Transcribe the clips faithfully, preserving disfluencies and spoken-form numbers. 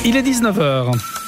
Il est dix-neuf heures.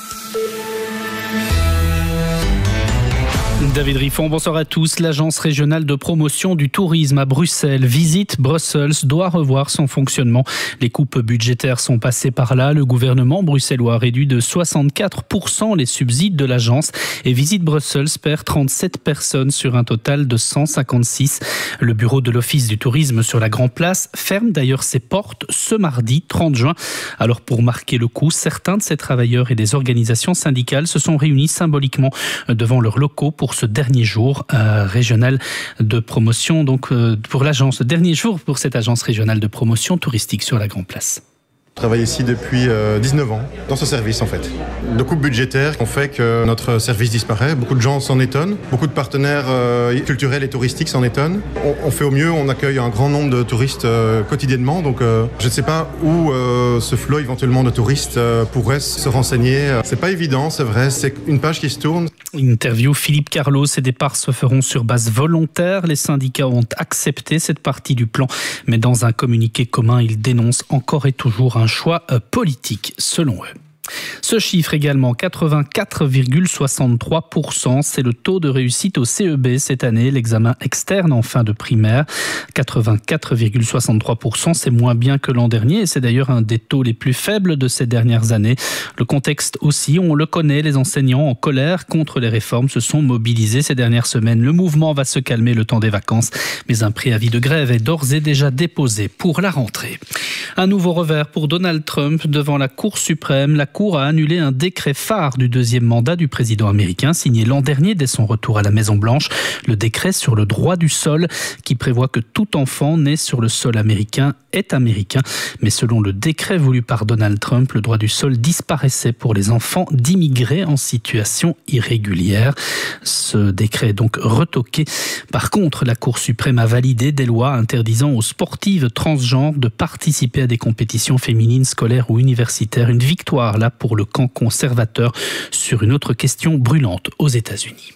David Riffon, bonsoir à tous. L'agence régionale de promotion du tourisme à Bruxelles, Visit Brussels, doit revoir son fonctionnement. Les coupes budgétaires sont passées par là. Le gouvernement bruxellois a réduit de soixante-quatre pour cent les subsides de l'agence et Visit Brussels perd trente-sept personnes sur un total de cent cinquante-six. Le bureau de l'Office du tourisme sur la Grand Place ferme d'ailleurs ses portes ce mardi trente juin. Alors pour marquer le coup, certains de ces travailleurs et des organisations syndicales se sont réunis symboliquement devant leurs locaux pour ce dernier jour euh, régional de promotion, donc euh, pour l'agence, ce dernier jour pour cette agence régionale de promotion touristique sur la Grand Place. Je travaille ici depuis euh, dix-neuf ans, dans ce service en fait. De coupes budgétaires ont fait que notre service disparaît. Beaucoup de gens s'en étonnent. Beaucoup de partenaires euh, culturels et touristiques s'en étonnent. On, on fait au mieux, on accueille un grand nombre de touristes euh, quotidiennement. Donc euh, je ne sais pas où euh, ce flot éventuellement de touristes euh, pourrait se renseigner. C'est pas évident, c'est vrai. C'est une page qui se tourne. Interview Philippe Carlos. Ces départs se feront sur base volontaire. Les syndicats ont accepté cette partie du plan. Mais dans un communiqué commun, ils dénoncent encore et toujours un un choix politique, selon eux. Ce chiffre également, quatre-vingt-quatre virgule soixante-trois pour cent, c'est le taux de réussite au C E B cette année, l'examen externe en fin de primaire. quatre-vingt-quatre virgule soixante-trois pour cent, c'est moins bien que l'an dernier et c'est d'ailleurs un des taux les plus faibles de ces dernières années. Le contexte aussi, on le connaît, les enseignants en colère contre les réformes se sont mobilisés ces dernières semaines. Le mouvement va se calmer le temps des vacances, mais un préavis de grève est d'ores et déjà déposé pour la rentrée. Un nouveau revers pour Donald Trump devant la Cour suprême. La Cour a annulé un décret phare du deuxième mandat du président américain, signé l'an dernier dès son retour à la Maison-Blanche. Le décret sur le droit du sol qui prévoit que tout enfant né sur le sol américain est américain. Mais selon le décret voulu par Donald Trump, le droit du sol disparaissait pour les enfants d'immigrés en situation irrégulière. Ce décret est donc retoqué. Par contre, la Cour suprême a validé des lois interdisant aux sportives transgenres de participer à des compétitions féminines scolaires ou universitaires. Une victoire là pour le camp conservateur sur une autre question brûlante aux États-Unis.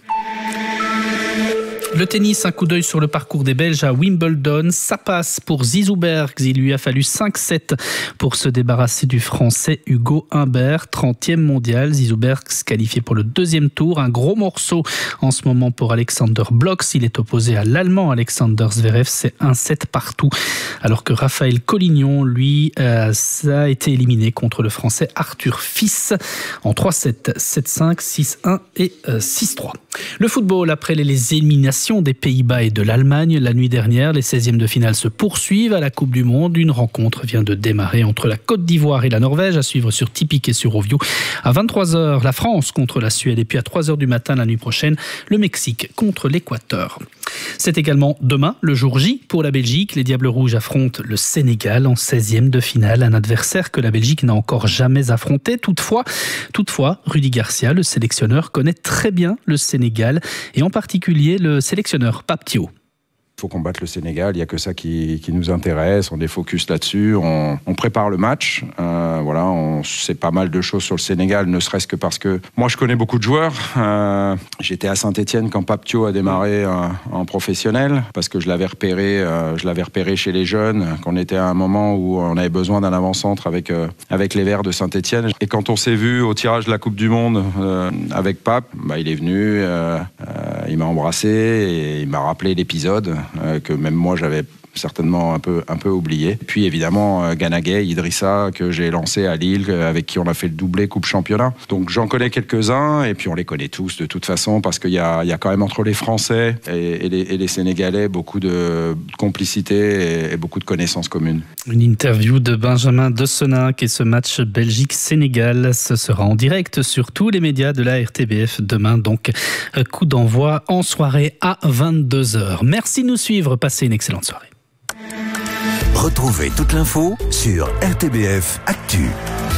Le tennis, un coup d'œil sur le parcours des Belges à Wimbledon. Ça passe pour Zizou Bergs. Il lui a fallu cinq sept pour se débarrasser du Français Hugo Humbert, trentième mondial. Zizou Bergs qualifié pour le deuxième tour. Un gros morceau en ce moment pour Alexander Blok. Il est opposé à l'Allemand Alexander Zverev. C'est un sept partout. Alors que Raphaël Collignon, lui, euh, ça a été éliminé contre le Français Arthur Fils en trois sept, sept cinq, six un et euh, six trois. Le football, après les éliminations des Pays-Bas et de l'Allemagne la nuit dernière, les seizièmes de finale se poursuivent à la Coupe du Monde. Une rencontre vient de démarrer entre la Côte d'Ivoire et la Norvège, à suivre sur Tipic et sur Ovio. À vingt-trois heures, la France contre la Suède et puis à trois heures du matin la nuit prochaine, le Mexique contre l'Équateur. C'est également demain, le jour J pour la Belgique. Les Diables Rouges affrontent le Sénégal en seizième de finale, un adversaire que la Belgique n'a encore jamais affronté. Toutefois, toutefois, Rudy Garcia, le sélectionneur, connaît très bien le Sénégal et en particulier le sélectionneur Pape Thiaw. Il faut combattre le Sénégal, il n'y a que ça qui, qui nous intéresse, on est focus là-dessus, on, on prépare le match, euh, voilà, on sait pas mal de choses sur le Sénégal, ne serait-ce que parce que moi je connais beaucoup de joueurs, euh, j'étais à Saint-Etienne quand Pape Thiaw a démarré euh, en professionnel, parce que je l'avais repéré, euh, je l'avais repéré chez les jeunes, qu'on était à un moment où on avait besoin d'un avant-centre avec, euh, avec les Verts de Saint-Etienne, et quand on s'est vu au tirage de la Coupe du Monde euh, avec Pape, bah, il est venu, euh, euh, il m'a embrassé et il m'a rappelé l'épisode Euh, que même moi j'avais certainement un peu, un peu oublié. Puis évidemment euh, Gana Gueye, Idrissa, que j'ai lancé à Lille, euh, avec qui on a fait le doublé Coupe Championnat. Donc j'en connais quelques-uns, et puis on les connaît tous de toute façon, parce qu'il y a, il y a quand même entre les Français et, et, les, et les Sénégalais beaucoup de complicité et, et beaucoup de connaissances communes. Une interview de Benjamin Dessenac et ce match Belgique-Sénégal, ce sera en direct sur tous les médias de la R T B F demain, donc coup d'envoi en soirée à vingt-deux heures. Merci de nous suivre, passez une excellente soirée. Retrouvez toute l'info sur R T B F Actu.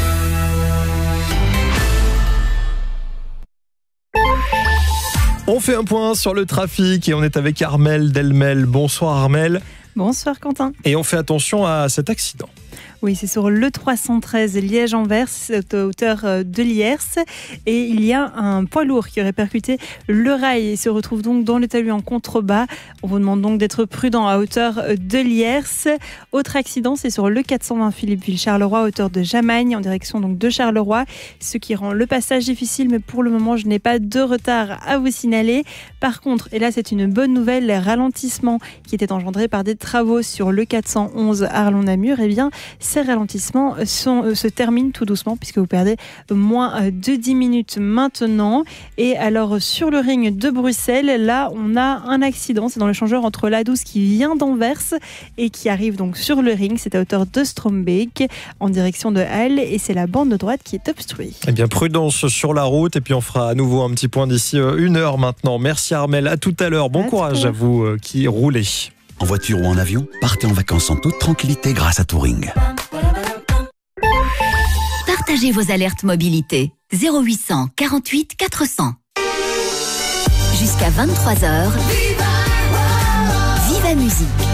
On fait un point sur le trafic et on est avec Armelle Delmel. Bonsoir Armelle. Bonsoir Quentin. Et on fait attention à cet accident. Oui, c'est sur le trois cent treize Liège-Anvers, c'est à hauteur de Liers. Et il y a un poids lourd qui aurait percuté le rail et se retrouve donc dans le talus en contrebas. On vous demande donc d'être prudent à hauteur de Liers. Autre accident, c'est sur le quatre cent vingt Philippeville-Charleroi, à hauteur de Jamagne, en direction donc de Charleroi. Ce qui rend le passage difficile, mais pour le moment, je n'ai pas de retard à vous signaler. Par contre, et là c'est une bonne nouvelle, les ralentissements qui étaient engendrés par des travaux sur le quatre cent onze Arlon-Namur, eh bien, ces ralentissements sont, euh, se terminent tout doucement puisque vous perdez moins de dix minutes maintenant. Et alors, sur le ring de Bruxelles, là, on a un accident. C'est dans le changeur entre l'A douze qui vient d'Anvers et qui arrive donc sur le ring. C'est à hauteur de Strombeek en direction de Halle et c'est la bande de droite qui est obstruée. Eh bien, prudence sur la route et puis on fera à nouveau un petit point d'ici une heure maintenant. Merci Armelle, à tout à l'heure. Bon à courage à vous euh, qui roulez. En voiture ou en avion, partez en vacances en toute tranquillité grâce à Touring. Partagez vos alertes mobilité. zéro huit cent quarante-huit quatre cents. Jusqu'à vingt-trois heures. Viva Musique.